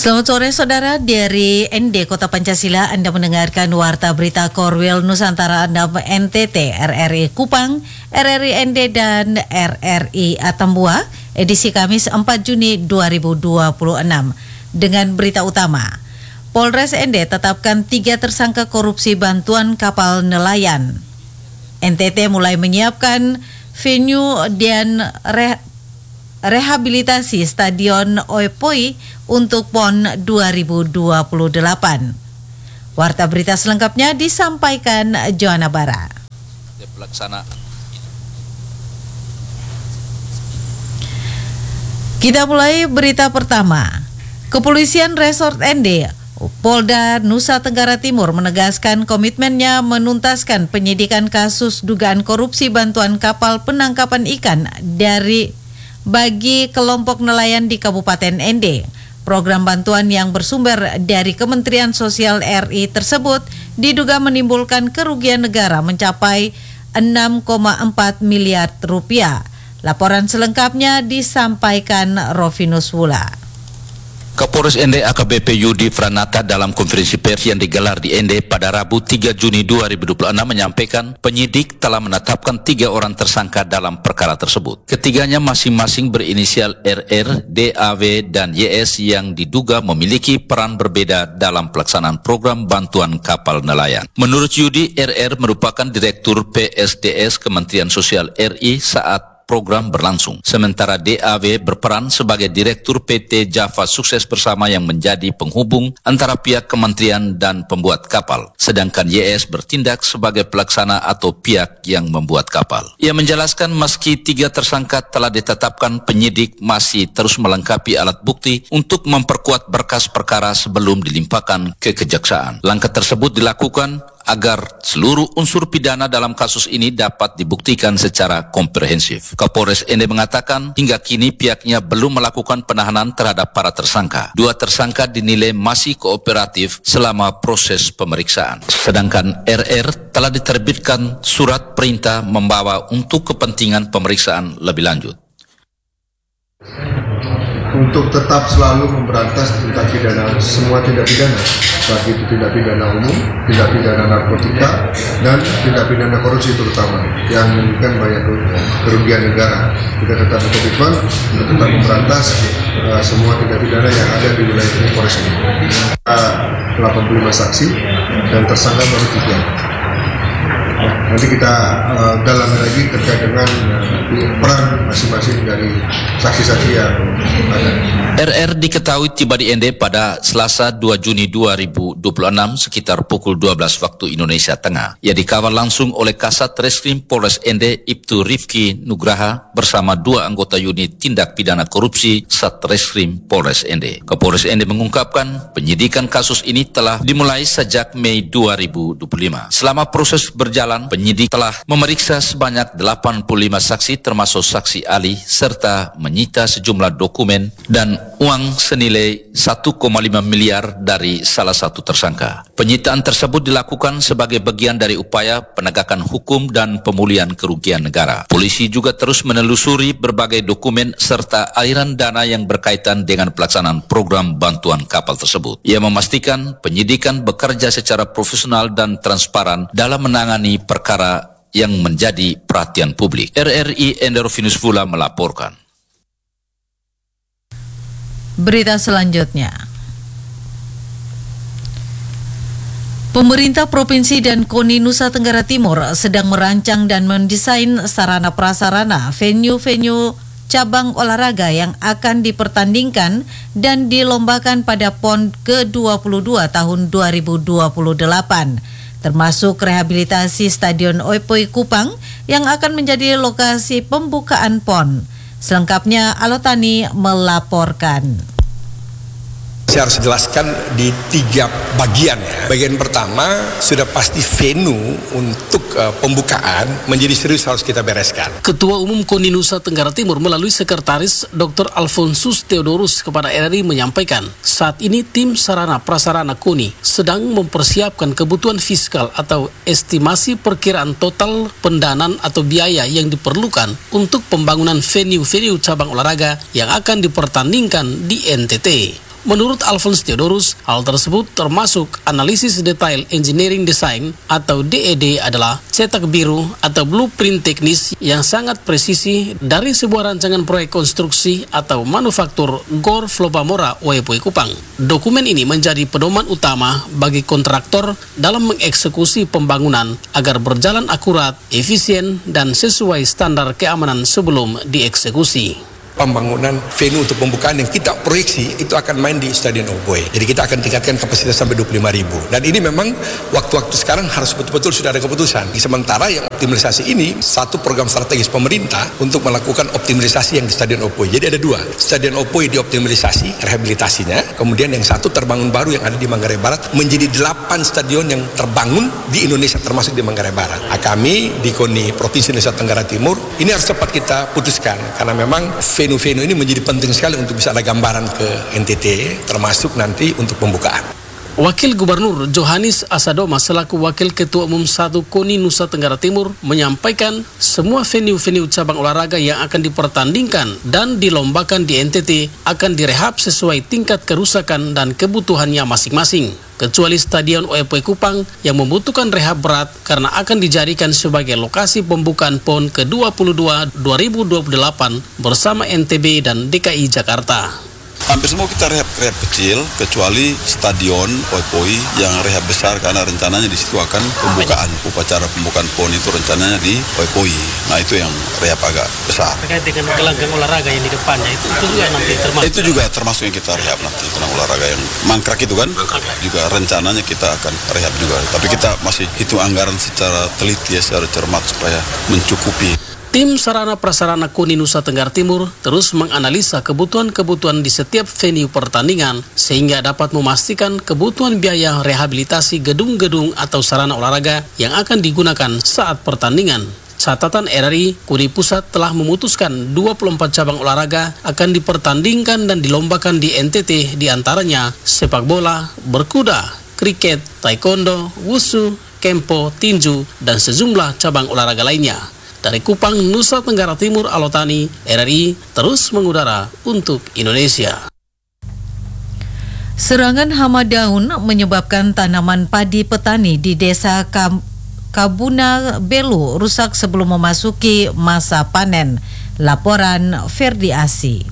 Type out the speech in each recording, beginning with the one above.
Selamat sore saudara, dari ND Kota Pancasila Anda mendengarkan Warta Berita Korwil Nusantara NTT, RRI Kupang, RRI ND dan RRI Atambua, edisi Kamis 4 Juni 2026. Dengan berita utama, Polres ND tetapkan 3 tersangka korupsi bantuan kapal nelayan. NTT mulai menyiapkan venue dan rehabilitasi Stadion Oepoi untuk PON 2028. Warta berita selengkapnya disampaikan Joanna Bara. Kita mulai berita pertama. Kepolisian Resort ND Polda Nusa Tenggara Timur menegaskan komitmennya menuntaskan penyidikan kasus dugaan korupsi bantuan kapal penangkapan ikan bagi kelompok nelayan di Kabupaten ND. Program bantuan yang bersumber dari Kementerian Sosial RI tersebut diduga menimbulkan kerugian negara mencapai 6,4 miliar rupiah. Laporan selengkapnya disampaikan Rovinus Wula. Kapolres ND AKBP Yudi Pranata dalam konferensi pers yang digelar di ND pada Rabu 3 Juni 2026 menyampaikan penyidik telah menetapkan 3 orang tersangka dalam perkara tersebut. Ketiganya masing-masing berinisial RR, DAW, dan YS yang diduga memiliki peran berbeda dalam pelaksanaan program bantuan kapal nelayan. Menurut Yudi, RR merupakan Direktur PSDS Kementerian Sosial RI saat program berlangsung. Sementara DAW berperan sebagai Direktur PT Java Sukses Bersama yang menjadi penghubung antara pihak kementerian dan pembuat kapal. Sedangkan YS bertindak sebagai pelaksana atau pihak yang membuat kapal. Ia menjelaskan meski 3 tersangka telah ditetapkan, penyidik masih terus melengkapi alat bukti untuk memperkuat berkas perkara sebelum dilimpahkan ke kejaksaan. Langkah tersebut dilakukan agar seluruh unsur pidana dalam kasus ini dapat dibuktikan secara komprehensif. Kapolres ND mengatakan hingga kini pihaknya belum melakukan penahanan terhadap para tersangka. 2 tersangka dinilai masih kooperatif selama proses pemeriksaan. Sedangkan RR telah diterbitkan surat perintah membawa untuk kepentingan pemeriksaan lebih lanjut. Untuk tetap selalu memberantas tindak pidana, semua tindak pidana, baik itu tindak pidana umum, tindak pidana narkotika, dan tindak pidana korupsi terutama, yang menimbulkan banyak kerugian negara. Kita tetap berkomitmen untuk tetap memberantas semua tindak pidana yang ada di wilayah Polres ini. 85 saksi dan tersangka baru 3. Nanti kita dalami lagi terkait dengan peran masing-masing dari saksi-saksi yang ada. RR diketahui tiba di ND pada Selasa 2 Juni 2026 sekitar pukul 12 waktu Indonesia Tengah. Ia dikawal langsung oleh Kasat Reskrim Polres ND Ibtu Rifki Nugraha bersama 2 anggota unit tindak pidana korupsi Satreskrim Polres ND. Kapolres ND mengungkapkan penyidikan kasus ini telah dimulai sejak Mei 2025. Selama proses berjalan, penyidik telah memeriksa sebanyak 85 saksi termasuk saksi ahli serta menyita sejumlah dokumen dan uang senilai 1,5 miliar dari salah satu tersangka. Penyitaan tersebut dilakukan sebagai bagian dari upaya penegakan hukum dan pemulihan kerugian negara. Polisi juga terus menelusuri berbagai dokumen serta aliran dana yang berkaitan dengan pelaksanaan program bantuan kapal tersebut. Ia memastikan penyidikan bekerja secara profesional dan transparan dalam menangani perkara yang menjadi perhatian publik. RRI Rovinus Wula melaporkan. Berita selanjutnya. Pemerintah Provinsi dan KONI Nusa Tenggara Timur sedang merancang dan mendesain sarana prasarana venue-venue cabang olahraga yang akan dipertandingkan dan dilombakan pada PON ke-22 tahun 2028. Termasuk rehabilitasi Stadion Oepoi Kupang yang akan menjadi lokasi pembukaan PON. Selengkapnya Alotani melaporkan. Saya harus jelaskan di 3 bagian ya. Bagian pertama sudah pasti venue untuk pembukaan menjadi serius harus kita bereskan. Ketua Umum KONI Nusa Tenggara Timur melalui Sekretaris Dr. Alfonsus Theodorus kepada RRI menyampaikan saat ini tim sarana prasarana KONI sedang mempersiapkan kebutuhan fiskal atau estimasi perkiraan total pendanaan atau biaya yang diperlukan untuk pembangunan venue-venue cabang olahraga yang akan dipertandingkan di NTT. Menurut Alphonsus Theodorus, hal tersebut termasuk analisis detail engineering design atau DED adalah cetak biru atau blueprint teknis yang sangat presisi dari sebuah rancangan proyek konstruksi atau manufaktur GOR Flopamora Oepoi Kupang. Dokumen ini menjadi pedoman utama bagi kontraktor dalam mengeksekusi pembangunan agar berjalan akurat, efisien, dan sesuai standar keamanan sebelum dieksekusi. Pembangunan venue untuk pembukaan yang kita proyeksi itu akan main di Stadion Oepoi. Jadi kita akan tingkatkan kapasitas sampai 25.000. Dan ini memang waktu-waktu sekarang harus betul-betul sudah ada keputusan. Sementara yang optimalisasi ini satu program strategis pemerintah untuk melakukan optimalisasi yang di Stadion Oepoi. Jadi ada dua. Stadion Oepoi dioptimalisasi, rehabilitasinya. Kemudian yang satu terbangun baru yang ada di Manggarai Barat menjadi 8 stadion yang terbangun di Indonesia termasuk di Manggarai Barat. Nah, kami di KONI Provinsi Nusa Tenggara Timur ini harus cepat kita putuskan karena memang venue-venue ini menjadi penting sekali untuk bisa ada gambaran ke NTT termasuk nanti untuk pembukaan. Wakil Gubernur Johannes Asadoma selaku Wakil Ketua Umum 1 KONI Nusa Tenggara Timur menyampaikan semua venue-venue cabang olahraga yang akan dipertandingkan dan dilombakan di NTT akan direhab sesuai tingkat kerusakan dan kebutuhannya masing-masing. Kecuali Stadion Oepoi Kupang yang membutuhkan rehab berat karena akan dijadikan sebagai lokasi pembukaan PON ke-22 2028 bersama NTB dan DKI Jakarta. Hampir semua kita rehab kecil, kecuali Stadion Oepoi yang rehab besar karena rencananya di situ akan upacara pembukaan PON itu rencananya di Oepoi. Nah itu yang rehab agak besar. Terkait dengan gelanggang olahraga yang di depannya itu juga nanti termasuk. Itu juga termasuk yang kita rehab nanti, gelanggang olahraga yang mangkrak itu kan, juga rencananya kita akan rehab juga. Tapi kita masih hitung anggaran secara teliti ya, secara cermat supaya mencukupi. Tim Sarana Prasarana KONI Nusa Tenggara Timur terus menganalisa kebutuhan-kebutuhan di setiap venue pertandingan sehingga dapat memastikan kebutuhan biaya rehabilitasi gedung-gedung atau sarana olahraga yang akan digunakan saat pertandingan. Catatan RRI, KONI Pusat telah memutuskan 24 cabang olahraga akan dipertandingkan dan dilombakan di NTT, diantaranya sepak bola, berkuda, kriket, taekwondo, wushu, kempo, tinju, dan sejumlah cabang olahraga lainnya. Dari Kupang, Nusa Tenggara Timur, Alotani, RRI terus mengudara untuk Indonesia. Serangan hama daun menyebabkan tanaman padi petani di desa Kabuna Belu rusak sebelum memasuki masa panen. Laporan Ferdi Asi.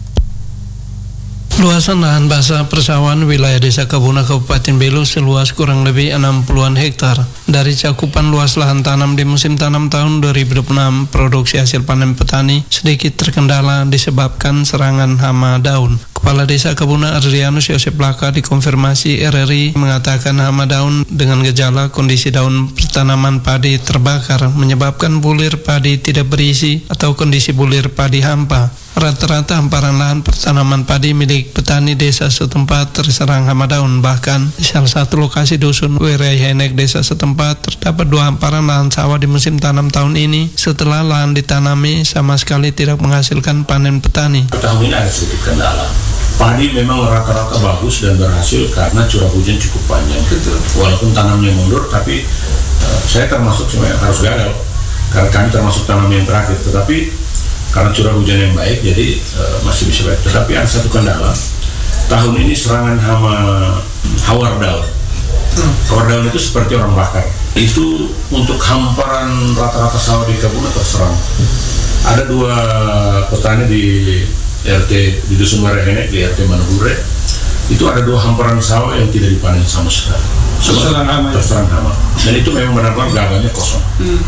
Luasan lahan basah persawahan wilayah desa Kabuna Kabupaten Belu seluas kurang lebih 60-an hektar. Dari cakupan luas lahan tanam di musim tanam tahun 2026, produksi hasil panen petani sedikit terkendala disebabkan serangan hama daun. Kepala Desa Kabuna Adrianus Yosep Laka dikonfirmasi RRI mengatakan hama daun dengan gejala kondisi daun tanaman padi terbakar menyebabkan bulir padi tidak berisi atau kondisi bulir padi hampa. Rata-rata hamparan lahan pertanaman padi milik petani desa setempat terserang hama daun. Bahkan di salah satu lokasi dusun Wirai Henek desa setempat terdapat 2 hamparan lahan sawah di musim tanam tahun ini setelah lahan ditanami sama sekali tidak menghasilkan panen petani. Tahun ini ada sedikit kendala. Padi memang rata-rata bagus dan berhasil karena curah hujan cukup panjang. Walaupun tanamnya mundur, tapi saya termasuk sebenarnya harus gagal karena kami termasuk tanam yang terakhir. Tetapi karena curah hujan yang baik, jadi masih bisa baik. Tetapi ada satu kendala. Tahun ini serangan hama hawar daun. Hawar daun itu seperti orang bakar. Itu untuk hamparan rata-rata sawah di Kabuna terserang. Ada 2 petani di RT di Dusun Warehenek, di RT Manuhure. Itu ada 2 hamparan sawah yang tidak dipanen sama sekali. Terserang hama. Dan itu memang benar-benar gagalnya kosong.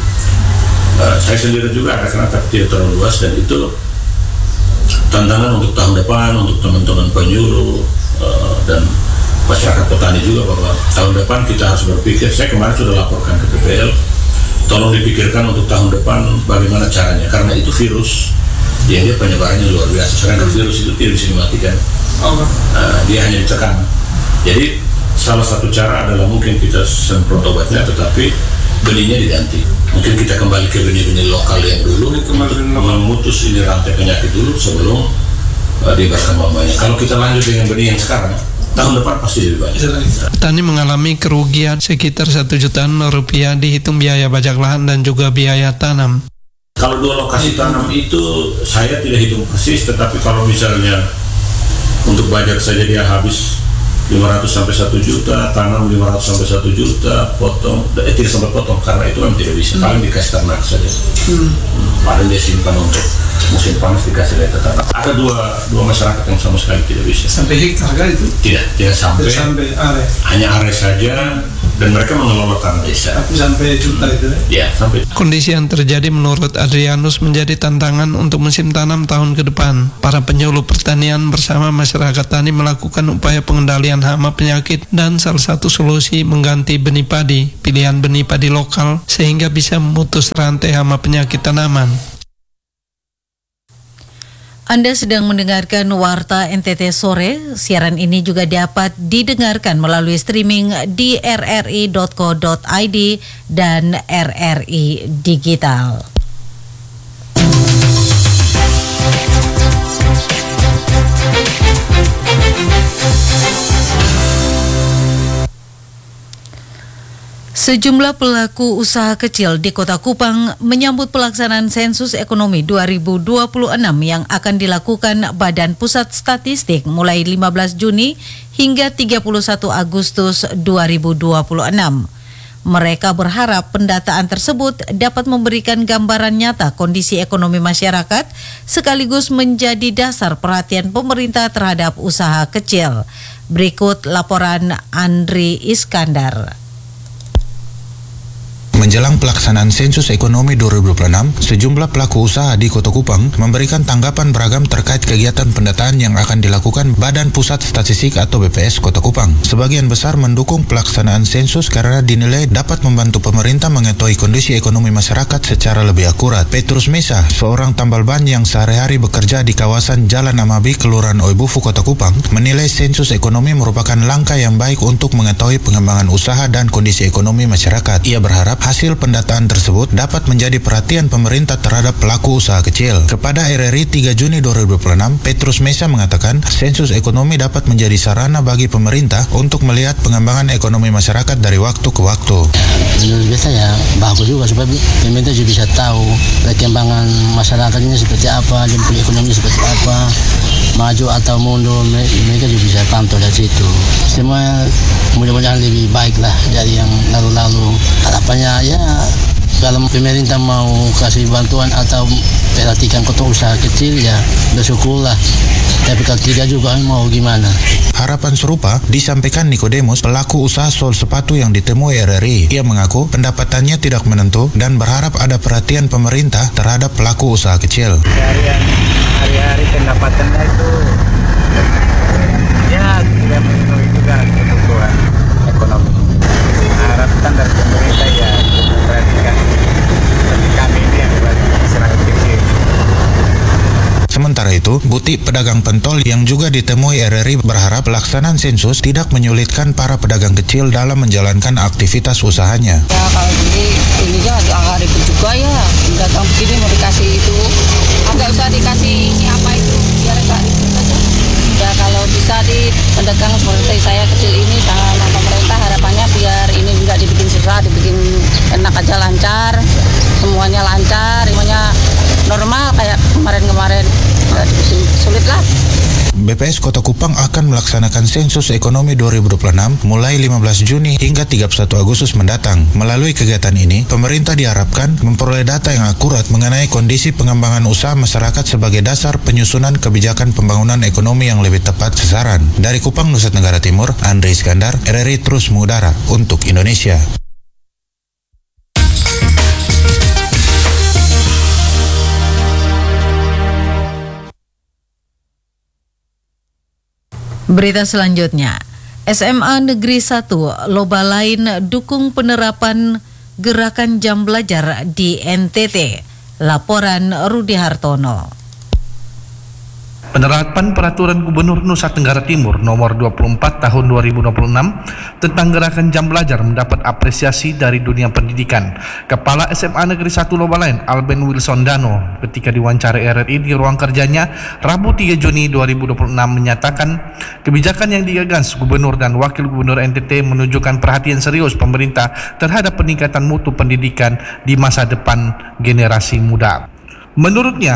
Saya sendiri juga ada karena tidak terlalu luas dan itu tantangan untuk tahun depan untuk teman-teman penyuluh dan masyarakat petani juga bahwa tahun depan kita harus berpikir. Saya kemarin sudah laporkan ke PPL, tolong dipikirkan untuk tahun depan bagaimana caranya karena itu virus yang dia penyebarannya luar biasa. Sedangkan virus itu tidak bisa dimatikan, dia hanya ditekan. Jadi salah satu cara adalah mungkin kita semprot obatnya tetapi benihnya diganti. Mungkin kita kembali ke benih-benih lokal yang dulu untuk memutus ini rantai penyakit dulu sebelum dia berkembang banyak. Kalau kita lanjut dengan benih yang sekarang, tahun depan pasti lebih banyak. Petani mengalami kerugian sekitar 1 jutaan rupiah dihitung biaya bajak lahan dan juga biaya tanam. Kalau 2 lokasi tanam itu saya tidak hitung persis, tetapi kalau misalnya untuk Untuk budget saja dia habis 500 sampai 1 juta, tanam 500 sampai 1 juta, potong, tidak sampai potong karena itu kan tidak bisa, paling dikasih ternak saja. Paling dia simpan untuk musim panas dikasih lihat ke ternak. Ada dua masyarakat yang sama sekali tidak bisa. Sampai hektar kan itu? Tidak sampai are. Hanya are saja, dan mereka mengelola tanah desa. Tapi sampai juta itu ya? Ya, sampai. Kondisi yang terjadi menurut Adrianus menjadi tantangan untuk musim tanam tahun ke depan. Para penyuluh pertanian bersama masyarakat tani melakukan upaya pengendalian hama penyakit dan salah satu solusi mengganti benih padi, pilihan benih padi lokal sehingga bisa memutus rantai hama penyakit tanaman. Anda sedang mendengarkan Warta NTT Sore. Siaran ini juga dapat didengarkan melalui streaming di rri.co.id dan RRI Digital. Sejumlah pelaku usaha kecil di Kota Kupang menyambut pelaksanaan sensus ekonomi 2026 yang akan dilakukan Badan Pusat Statistik mulai 15 Juni hingga 31 Agustus 2026. Mereka berharap pendataan tersebut dapat memberikan gambaran nyata kondisi ekonomi masyarakat sekaligus menjadi dasar perhatian pemerintah terhadap usaha kecil. Berikut laporan Andri Iskandar. Menjelang pelaksanaan sensus ekonomi 2026, sejumlah pelaku usaha di Kota Kupang memberikan tanggapan beragam terkait kegiatan pendataan yang akan dilakukan Badan Pusat Statistik atau BPS Kota Kupang. Sebagian besar mendukung pelaksanaan sensus karena dinilai dapat membantu pemerintah mengetahui kondisi ekonomi masyarakat secara lebih akurat. Petrus Mesa, seorang tambal ban yang sehari-hari bekerja di kawasan Jalan Amabi, Kelurahan Oibufu, Kota Kupang, menilai sensus ekonomi merupakan langkah yang baik untuk mengetahui pengembangan usaha dan kondisi ekonomi masyarakat. Ia berharap hasil pendataan tersebut dapat menjadi perhatian pemerintah terhadap pelaku usaha kecil. Kepada RRI 3 Juni 2026, Petrus Mesa mengatakan sensus ekonomi dapat menjadi sarana bagi pemerintah untuk melihat pengembangan ekonomi masyarakat dari waktu ke waktu. Menurut saya bagus juga supaya pemerintah juga bisa tahu perkembangan masyarakatnya seperti apa, dan ekonomi seperti apa, maju atau mundur, mereka juga bisa pantau dari situ. Semua mudah-mudahan lebih baik lah dari yang lalu-lalu. Harapannya ya kalau pemerintah mau kasih bantuan atau perhatikan kota usaha kecil ya bersyukurlah. Tapi kalau tidak juga mau gimana. Harapan serupa disampaikan Nikodemus, pelaku usaha sol sepatu yang ditemui RRI. Ia mengaku pendapatannya tidak menentu dan berharap ada perhatian pemerintah terhadap pelaku usaha kecil. Hari-hari pendapatannya itu ya tidak memenuhi juga kebutuhan ekonomi. Harapkan dari pemerintah ya memperhatikan seperti kami ini yang masyarakat kecil. Sementara itu, Buti pedagang pentol yang juga ditemui RRI berharap pelaksanaan sensus tidak menyulitkan para pedagang kecil dalam menjalankan aktivitas usahanya. Ya kalau ini kan agak ribet juga ya, datang begini mau dikasih itu, agak usah dikasih ini apa itu, biar agak ribet aja. Ya kalau bisa di pedagang seperti saya kecil ini sama pemerintah harapannya biar ini tidak dibikin susah, dibikin enak aja, lancar, semuanya lancar, semuanya normal kayak kemarin-kemarin, nggak dibikin sulit lah. BPS Kota Kupang akan melaksanakan sensus ekonomi 2026 mulai 15 Juni hingga 31 Agustus mendatang. Melalui kegiatan ini, pemerintah diharapkan memperoleh data yang akurat mengenai kondisi pengembangan usaha masyarakat sebagai dasar penyusunan kebijakan pembangunan ekonomi yang lebih tepat sasaran. Dari Kupang, Nusa Tenggara Timur, Andri Iskandar, RRI terus mengudara untuk Indonesia. Berita selanjutnya, SMA Negeri 1 Loba Lain dukung penerapan gerakan jam belajar di NTT. Laporan Rudi Hartono. Penerapan Peraturan Gubernur Nusa Tenggara Timur Nomor 24 Tahun 2026 tentang gerakan jam belajar mendapat apresiasi dari dunia pendidikan. Kepala SMA Negeri 1 Loba Lain, Alben Wilson Dano, ketika diwawancara RRI di ruang kerjanya Rabu 3 Juni 2026 menyatakan kebijakan yang digagas Gubernur dan Wakil Gubernur NTT menunjukkan perhatian serius pemerintah terhadap peningkatan mutu pendidikan di masa depan generasi muda. Menurutnya,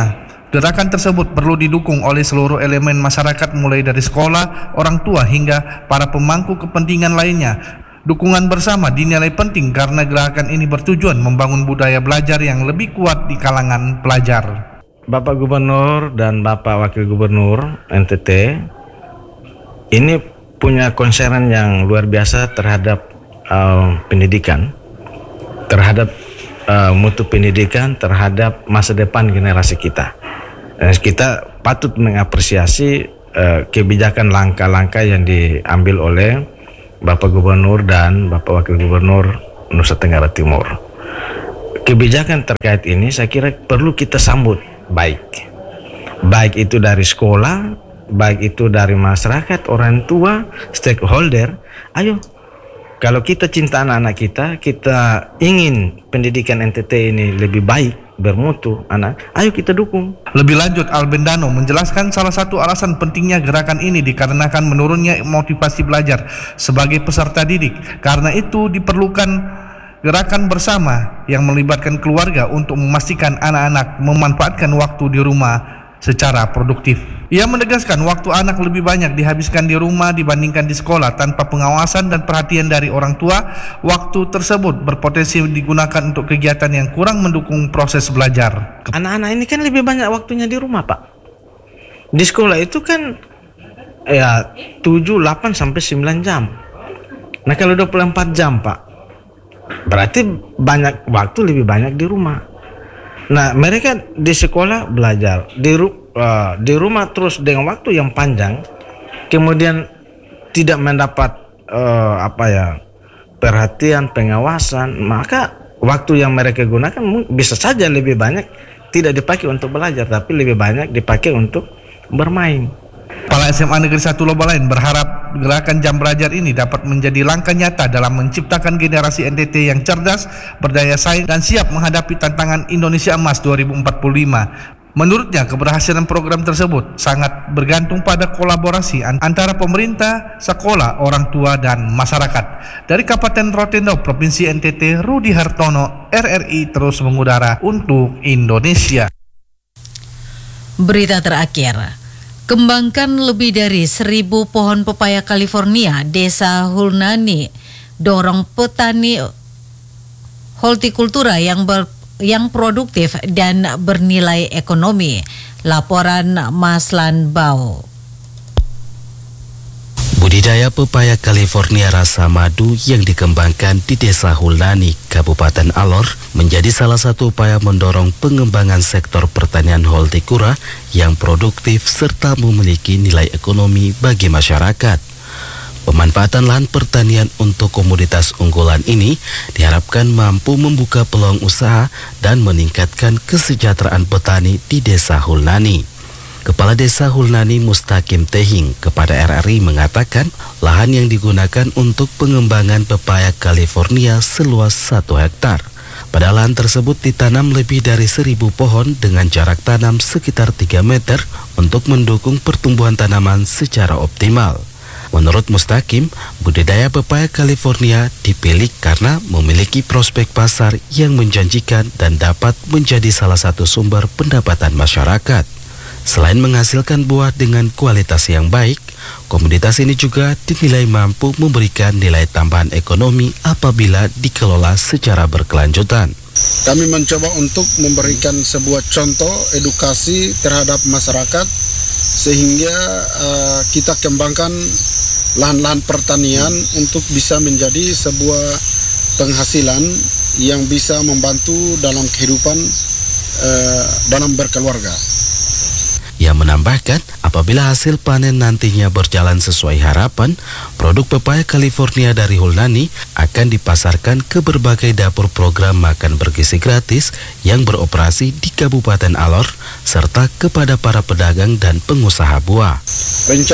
Gerakan tersebut perlu didukung oleh seluruh elemen masyarakat mulai dari sekolah, orang tua hingga para pemangku kepentingan lainnya. Dukungan bersama dinilai penting karena gerakan ini bertujuan membangun budaya belajar yang lebih kuat di kalangan pelajar. Bapak Gubernur dan Bapak Wakil Gubernur NTT ini punya concern yang luar biasa terhadap pendidikan, terhadap mutu pendidikan, terhadap masa depan generasi kita. Kita patut mengapresiasi kebijakan langkah-langkah yang diambil oleh Bapak Gubernur dan Bapak Wakil Gubernur Nusa Tenggara Timur. Kebijakan terkait ini saya kira perlu kita sambut baik itu dari sekolah, baik itu dari masyarakat, orang tua, stakeholder. Ayo, kalau kita cinta anak-anak kita ingin pendidikan NTT ini lebih baik, bermutu anak, ayo kita dukung. Lebih lanjut, Albendano menjelaskan salah satu alasan pentingnya gerakan ini dikarenakan menurunnya motivasi belajar sebagai peserta didik. Karena itu diperlukan gerakan bersama yang melibatkan keluarga untuk memastikan anak-anak memanfaatkan waktu di rumah secara produktif. Ia menegaskan waktu anak lebih banyak dihabiskan di rumah dibandingkan di sekolah tanpa pengawasan dan perhatian dari orang tua. Waktu tersebut berpotensi digunakan untuk kegiatan yang kurang mendukung proses belajar. Anak-anak ini kan lebih banyak waktunya di rumah, Pak. Di sekolah itu kan ya 7, 8 sampai 9 jam. Nah, kalau 24 jam, Pak, berarti banyak waktu lebih banyak di rumah. Nah, mereka di sekolah belajar, di rumah terus dengan waktu yang panjang, kemudian tidak mendapat perhatian, pengawasan, maka waktu yang mereka gunakan bisa saja lebih banyak tidak dipakai untuk belajar, tapi lebih banyak dipakai untuk bermain. Kepala SMA Negeri 1 Lobalain berharap gerakan jam belajar ini dapat menjadi langkah nyata dalam menciptakan generasi NTT yang cerdas, berdaya saing, dan siap menghadapi tantangan Indonesia Emas 2045. Menurutnya, keberhasilan program tersebut sangat bergantung pada kolaborasi antara pemerintah, sekolah, orang tua, dan masyarakat. Dari Kabupaten Rotendo, Provinsi NTT, Rudi Hartono, RRI terus mengudara untuk Indonesia. Berita terakhir. Kembangkan lebih dari 1.000 pohon pepaya California, Desa Hulnani, dorong petani hortikultura yang produktif dan bernilai ekonomi. Laporan Maslan Bau. Budidaya pepaya California rasa madu yang dikembangkan di Desa Hulnani, Kabupaten Alor, menjadi salah satu upaya mendorong pengembangan sektor pertanian hortikultura yang produktif serta memiliki nilai ekonomi bagi masyarakat. Pemanfaatan lahan pertanian untuk komoditas unggulan ini diharapkan mampu membuka peluang usaha dan meningkatkan kesejahteraan petani di Desa Hulnani. Kepala Desa Hulnani Mustaqim Tehing kepada RRI mengatakan lahan yang digunakan untuk pengembangan pepaya California seluas 1 hektar. Pada lahan tersebut ditanam lebih dari 1.000 pohon dengan jarak tanam sekitar 3 meter untuk mendukung pertumbuhan tanaman secara optimal. Menurut Mustaqim, budidaya pepaya California dipilih karena memiliki prospek pasar yang menjanjikan dan dapat menjadi salah satu sumber pendapatan masyarakat. Selain menghasilkan buah dengan kualitas yang baik, komoditas ini juga dinilai mampu memberikan nilai tambahan ekonomi apabila dikelola secara berkelanjutan. Kami mencoba untuk memberikan sebuah contoh edukasi terhadap masyarakat sehingga kita kembangkan lahan-lahan pertanian untuk bisa menjadi sebuah penghasilan yang bisa membantu dalam kehidupan dalam berkeluarga. Ia menambahkan, apabila hasil panen nantinya berjalan sesuai harapan, produk pepaya California dari Hulnani akan dipasarkan ke berbagai dapur program makan bergizi gratis yang beroperasi di Kabupaten Alor, serta kepada para pedagang dan pengusaha buah.